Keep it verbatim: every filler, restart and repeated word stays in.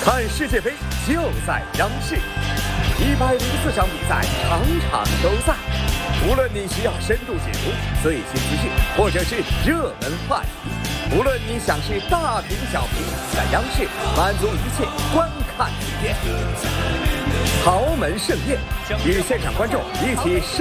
看世界杯就在央视，一百零四场比赛，场场都在。无论你需要深度解读、最新资讯，或者是热门话题，无论你想是大屏小屏，在央视满足一切观看体验。豪门盛宴，与现场观众一起。